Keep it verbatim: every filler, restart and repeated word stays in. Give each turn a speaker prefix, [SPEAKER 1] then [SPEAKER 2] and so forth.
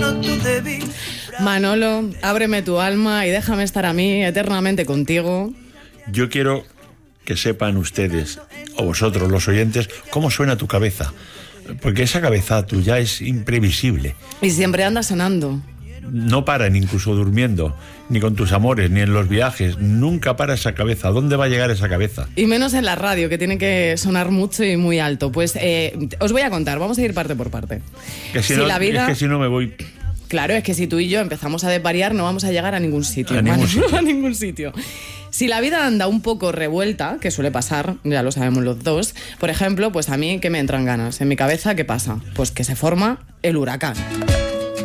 [SPEAKER 1] Manolo, ábreme tu alma y déjame estar a mí eternamente contigo.
[SPEAKER 2] Yo quiero que sepan ustedes, o vosotros, los oyentes, cómo suena tu cabeza. Porque esa cabeza tuya es imprevisible.
[SPEAKER 1] Y siempre anda sonando.
[SPEAKER 2] No para, ni incluso durmiendo, ni con tus amores, ni en los viajes. Nunca para esa cabeza. ¿Dónde va a llegar esa cabeza?
[SPEAKER 1] Y menos en la radio, que tiene que sonar mucho y muy alto. Pues eh, os voy a contar, vamos a ir parte por parte.
[SPEAKER 2] Que si,
[SPEAKER 1] si
[SPEAKER 2] no,
[SPEAKER 1] la vida...
[SPEAKER 2] es que si no me voy...
[SPEAKER 1] Claro, es que si tú y yo empezamos a desvariar no vamos a llegar a ningún sitio.
[SPEAKER 2] A ningún sitio.
[SPEAKER 1] A ningún sitio. Si la vida anda un poco revuelta, que suele pasar, ya lo sabemos los dos, por ejemplo, pues a mí, ¿qué me entran ganas? En mi cabeza, ¿qué pasa? Pues que se forma el huracán.